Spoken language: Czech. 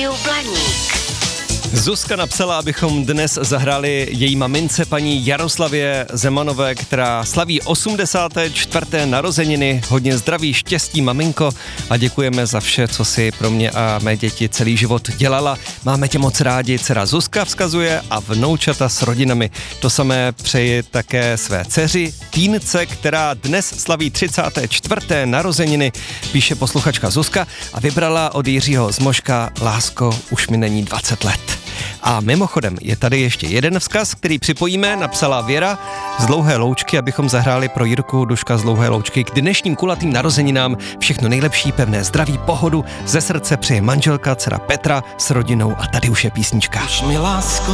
Zuzka napsala, abychom dnes zahráli její mamince paní Jaroslavě Zemanové, která slaví 84. narozeniny. Hodně zdraví, štěstí, maminko, a děkujeme za vše, co si pro mě a mé děti celý život dělala. Máme tě moc rádi, dcera Zuzka vzkazuje, a vnoučata s rodinami. To samé přeji také své dceři Týnce, která dnes slaví 34. narozeniny, píše posluchačka Zuzka, a vybrala od Jiřího Zmožka Lásko, už mi není 20 let. A mimochodem je tady ještě jeden vzkaz, který připojíme, napsala Věra z Dlouhé Loučky, abychom zahráli pro Jirku Duška z Dlouhé Loučky k dnešním kulatým narozeninám všechno nejlepší, pevné zdraví, pohodu, ze srdce přeje manželka, dcera Petra s rodinou, a tady už je písnička.